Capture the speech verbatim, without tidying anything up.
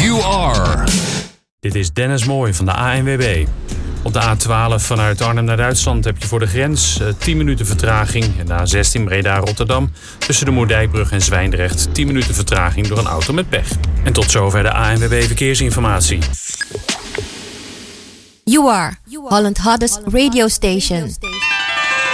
You Are. Dit is Dennis Mooij van de A N W B. Op de A twaalf vanuit Arnhem naar Duitsland heb je voor de grens uh, tien minuten vertraging. En de A zestien Breda-Rotterdam tussen de Moerdijkbrug en Zwijndrecht tien minuten vertraging door een auto met pech. En tot zover de A N W B Verkeersinformatie. You Are, Holland Hottest Radio Station.